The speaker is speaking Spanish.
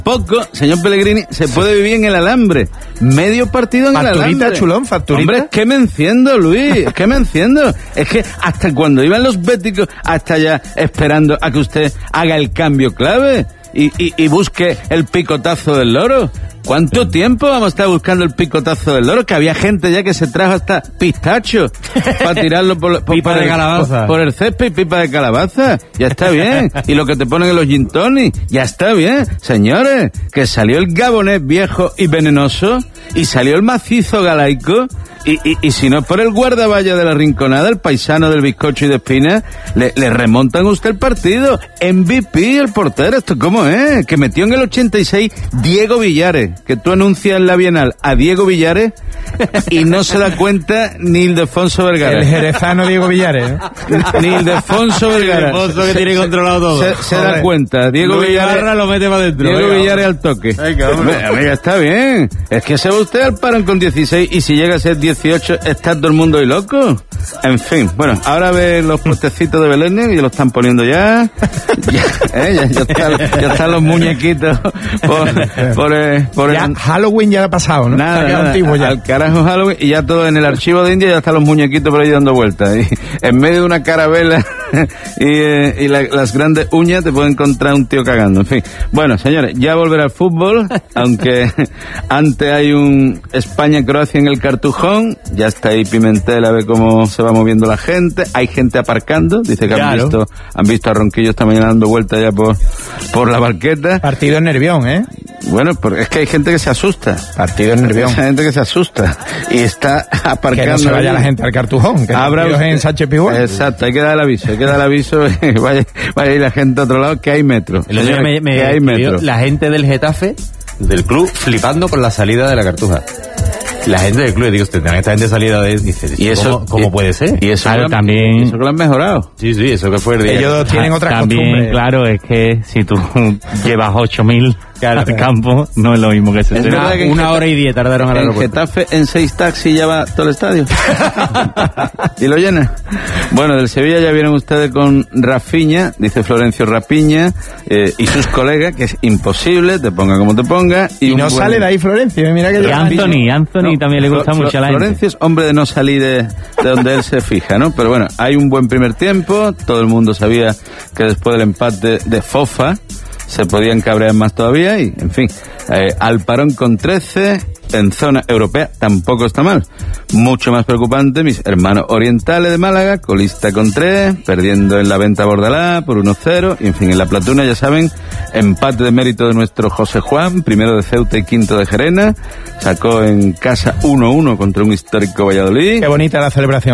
Poco, señor Pellegrini, se puede vivir en el alambre. Medio partido en el alambre. Facturita, chulón, facturita. Hombre, es que me enciendo, Luis, es que me enciendo. Es que hasta cuando iban los béticos, hasta ya esperando a que usted haga el cambio clave y busque el picotazo del loro. ¿Cuánto tiempo vamos a estar buscando el picotazo del loro? Que había gente ya que se trajo hasta pistacho para tirarlo pipa de calabaza. Por el césped y pipa de calabaza. Ya está bien. Y lo que te ponen en los gin tonic, ya está bien. Señores, que salió el gabonés viejo y venenoso y salió el macizo galaico y si no es por el guardavalla de la Rinconada, el paisano del bizcocho y de espina, le remontan a usted el partido. MVP, el portero, ¿esto cómo es? Que metió en el 86 Diego Villares, que tú anuncias en la Bienal a Diego Villares y no se da cuenta ni Ildefonso Vergara. El jerezano Diego Villares, ¿eh? Ni Ildefonso Vergara. Ildefonso que tiene controlado todo. Se da cuenta. Diego Luis Villares Barra lo mete para adentro. Diego Villares al toque. Amiga, está bien. Es que se va usted al parón con 16 y si llega a ser 18 está todo el mundo ahí loco. En fin, bueno, ahora ve los postecitos de Belén y lo están poniendo ya. Ya están los muñequitos por ya, Halloween ya ha pasado, ¿no? Nada, antiguo ya. Al carajo Halloween y ya todo en el archivo de India ya están los muñequitos por ahí dando vueltas. Y en medio de una carabela y las grandes uñas te puede encontrar un tío cagando. En fin, bueno, señores, ya volverá al fútbol, aunque antes hay un España-Croacia en el Cartujón, ya está ahí Pimentel a ver cómo se va moviendo la gente, hay gente aparcando, dice que han visto a Ronquillo esta mañana dando vueltas ya por la Barqueta. Partido en Nervión, ¿eh? Bueno, porque es que hay gente que se asusta. Partido en Nervión. Hay gente que se asusta y está aparcando. Que no se vaya la gente al Cartujón, que en Sánchez Pizjuán. Exacto, hay que dar el aviso, y vaya a ir la gente a otro lado, que hay metro. Señores, que hay metro. La gente del Getafe, del club, flipando con la salida de la Cartuja. La gente del club, digo, tendrán esta gente salida de... Dice, ¿y eso cómo puede ser? Y eso claro, también... Eso que lo han mejorado. Sí, eso que fue el día. Ellos tienen otras también, costumbres. Claro, es que si tú llevas 8.000 al campo, no es lo mismo que una hora y 10 tardaron al aeropuerto. En Getafe, en 6 taxis ya va todo el estadio. Y lo llena. Bueno, del Sevilla ya vieron ustedes con Rafinha, dice Florencio Rapiña, y sus colegas, que es imposible, te ponga como te ponga. Y no sale de ahí Florencio, mira que... Y Anthony también le gusta mucho a la gente. Florencio es hombre de no salir de donde él se fija, ¿no? Pero bueno, hay un buen primer tiempo, todo el mundo sabía que después del empate de Fofa se podían cabrear más todavía y, en fin, al parón con 13 en zona europea tampoco está mal. Mucho más preocupante mis hermanos orientales de Málaga, colista con 3, perdiendo en la Venta Bordalá por 1-0, y en fin, en la Platuna ya saben, empate de mérito de nuestro José Juan, primero de Ceuta y quinto de Gerena, sacó en casa 1-1 contra un histórico Valladolid. Qué bonita la celebración.